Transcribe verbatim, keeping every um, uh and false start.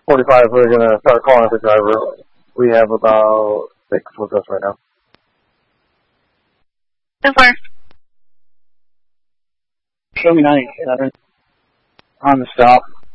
forty-five, we're going to start calling up the driver. We have about six with us right now. So far. Show me ninety-seven on the stop.